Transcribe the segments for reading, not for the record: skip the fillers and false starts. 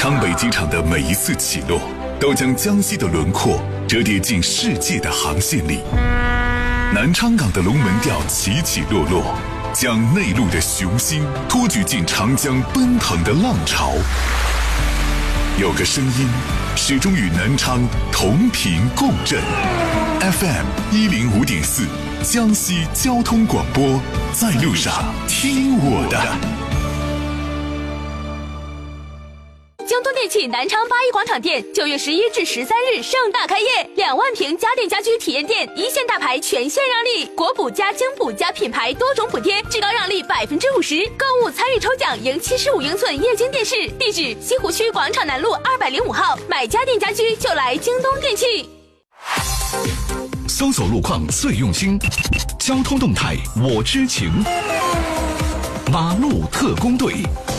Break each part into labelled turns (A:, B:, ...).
A: 昌北机场的每一次起落，都将江西的轮廓折叠进世界的航线里。南昌港的龙门吊起起落落，将内陆的雄心托举进长江奔腾的浪潮。有个声音始终与南昌同频共振。FM 105.4，江西交通广播，在路上听我的。
B: 京东电器南昌八一广场店9月11至13日盛大开业，2万平家电家居体验店，一线大牌全线让利，国补加京补加品牌多种补贴，至高让利50%，购物参与抽奖赢75英寸液晶电视。地址：西湖区广场南路205号。买家电家居就来京东电器。
C: 搜索路况最用心，交通动态我知情。马路特工队。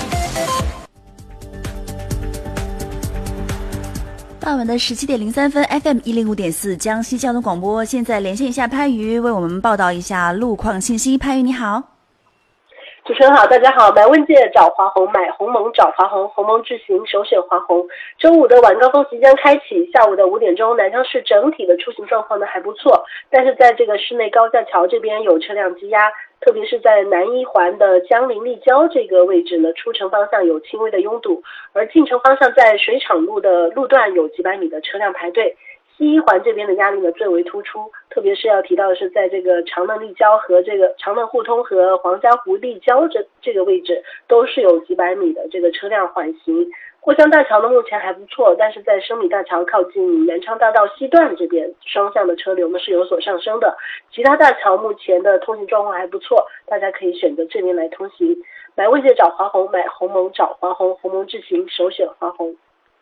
D: 傍晚的17点03分 ，FM 105.4江西交通广播，现在连线一下番禺，为我们报道一下路况信息。番禺你好。
E: 主持人好，大家好。买问界找华虹，买鸿蒙找华虹，鸿蒙智行首选华虹。周五的晚高峰即将开启，下午的5点钟，南昌市整体的出行状况呢还不错，但是在这个市内高架桥这边有车辆积压，特别是在南一环的江陵立交这个位置呢，出城方向有轻微的拥堵，而进城方向在水厂路的路段有几百米的车辆排队。西一环这边的压力呢最为突出，特别是要提到的是在这个长嫩立交和这个长嫩互通和黄家湖立交这个位置都是有几百米的这个车辆缓行。过江大桥呢目前还不错，但是在生米大桥靠近南昌大道西段这边双向的车流呢是有所上升的，其他大桥目前的通行状况还不错，大家可以选择这边来通行。买问界找华虹，买鸿蒙找华虹，鸿蒙智行首选华虹。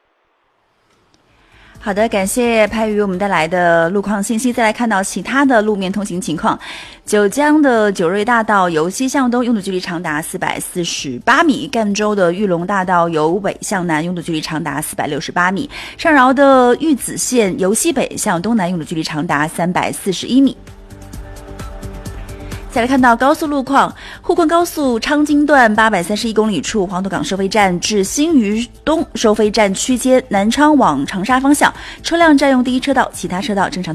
D: 好的，感谢番禺为我们带来的路况信息。再来看到其他的路面通行情况，九江的九瑞大道由西向东拥堵距离长达448米，赣州的玉龙大道由北向南拥堵距离长达468米，上饶的玉子线由西北向东南拥堵距离长达341米。再来看到高速路况，沪昆高速昌津段831公里处黄土港收费站至新余东收费站区间，南昌往长沙方向车辆占用第一车道，其他车道正常